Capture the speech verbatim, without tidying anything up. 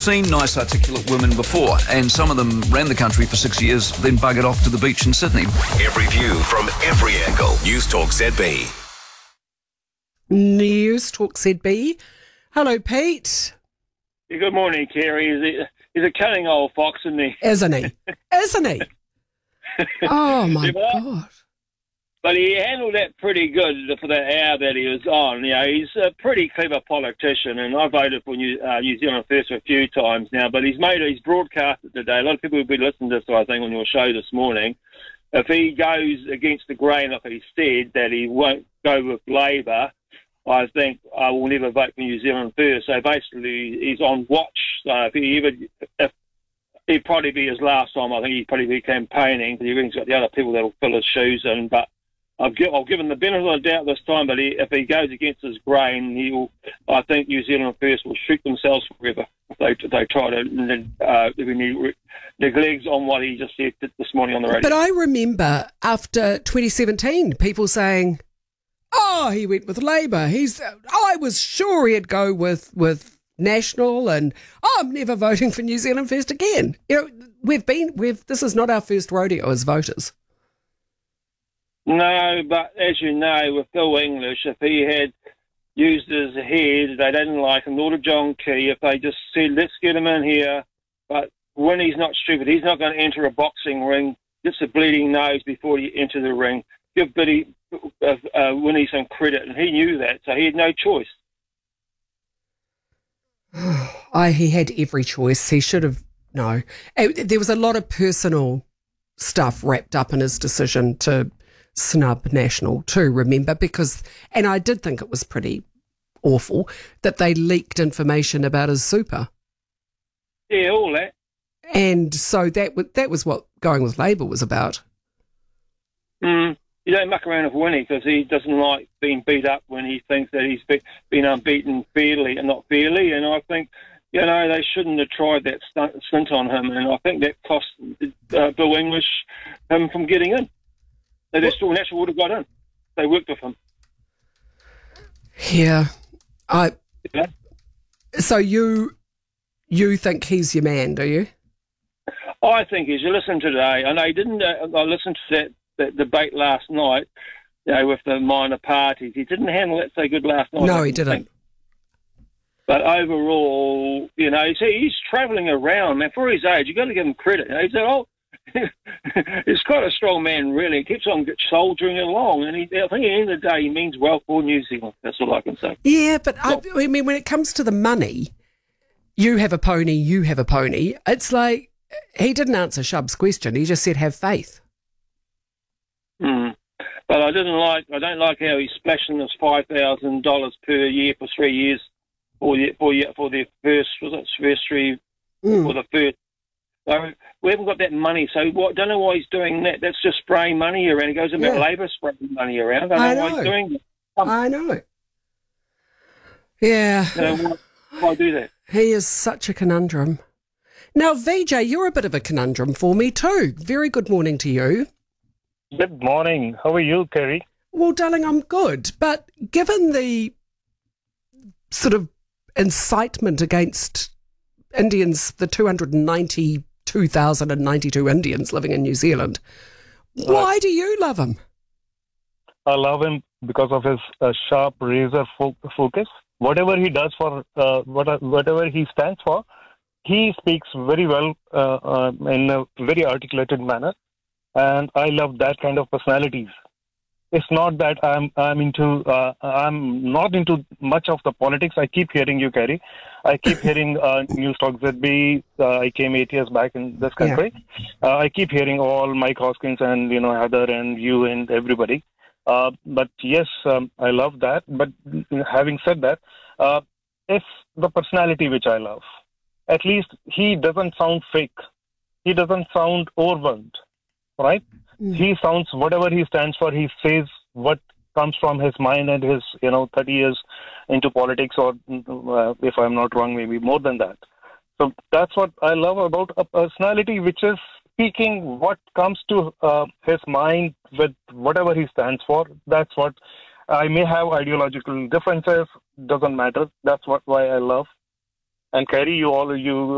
seen nice, articulate women before, and some of them ran the country for six years, then buggered off to the beach in Sydney. Every view from every angle. News Talk Z B. News Talk Z B. Hello, Pete. Yeah, good morning, Kerry. He's a, he's a cunning old fox, isn't he? Isn't he? Isn't he? Oh, my Yeah, but- God. But he handled that pretty good for the hour that he was on. You know, he's a pretty clever politician, and I voted for New, uh, New Zealand First a few times now. But he's made he's broadcast it today. A lot of people will be listening to this, I think, on your show this morning. If he goes against the grain, like he said, that he won't go with Labor, I think I will never vote for New Zealand First. So basically, he's on watch. So if he ever, if he'd probably be his last time, I think he'd probably be campaigning because he's got the other people that'll fill his shoes in. But I've, give, I've given the benefit of the doubt this time, but he, if he goes against his grain, he will. I think New Zealand First will shoot themselves forever if they, if they try to uh, neglect on what he just said this morning on the radio. But I remember after twenty seventeen, people saying, oh, he went with Labor. He's. I was sure he'd go with, with National, and oh, I'm never voting for New Zealand First again. You know, we've been, we've, this is not our first rodeo as voters. No, but as you know, with Bill English, if he had used his head, they didn't like him, nor did John Key. If they just said, let's get him in here, but when he's not stupid, he's not going to enter a boxing ring, gets a bleeding nose before he enter the ring. Give Biddy, uh, uh, Winnie some credit, and he knew that, so he had no choice. I, he had every choice. He should have, no. There was a lot of personal stuff wrapped up in his decision to snub National too, remember, because, and I did think it was pretty awful that they leaked information about his super. Yeah, all that. And so that, w- that was what going with Labor was about. Mm. You don't muck around with Winnie because he doesn't like being beat up when he thinks that he's be- been unbeaten fairly and not fairly. And I think, you know, they shouldn't have tried that stunt, stint on him. And I think that cost uh, Bill English him from getting in. So they still National would have got in. They worked with him. Yeah. I. Yeah. So you you think he's your man, do you? I think as you listen today, and I didn't. Uh, I listened to that, that debate last night, you know, with the minor parties. He didn't handle that so good last night. No, he didn't. Think. But overall, you know, see, he's travelling around, man. For his age, you've got to give him credit. You know, he's an old. He's quite a strong man, really. He keeps on soldiering along, and he, I think at the end of the day, he means well for New Zealand. That's all I can say. Yeah, but I, I mean, when it comes to the money, you have a pony, you have a pony. It's like he didn't answer Shub's question. He just said, "Have faith." Mm. But I didn't like. I don't like how he's splashing this five thousand dollars per year for three years for the for for the first was it first three Mm. for the first. So we haven't got that money, so what, don't know why he's doing that. That's just spraying money around. He goes about Yeah. Labor spraying money around. I don't I know why know. he's doing that. Um, I know. Yeah. You know, why, why do that? He is such a conundrum. Now, V J, you're a bit of a conundrum for me too. Very good morning to you. Good morning. How are you, Kerry? Well, darling, I'm good. But given the sort of incitement against Indians, the two hundred ninety-two thousand ninety-two Indians living in New Zealand, why do you love him? I love him because of his uh, sharp razor fo- focus. Whatever he does for, uh, what, whatever he stands for, he speaks very well uh, uh, in a very articulated manner. And I love that kind of personalities. It's not that I'm I'm into uh, I'm not into much of the politics. I keep hearing you, Kerry. I keep hearing uh, News Talk Z B. Uh, I came eight years back in this country. Yeah. Uh, I keep hearing all Mike Hoskins and you know Heather and you and everybody. Uh, but yes, um, I love that. But having said that, uh, it's the personality which I love. At least he doesn't sound fake. He doesn't sound overwhelmed, right? Mm. He sounds, whatever he stands for, he says what comes from his mind and his, you know, thirty years into politics, or uh, if I'm not wrong, maybe more than that. So that's what I love about a personality which is speaking what comes to uh, his mind with whatever he stands for. That's what I may have ideological differences, doesn't matter. That's what why I love. And Kerry, you all, you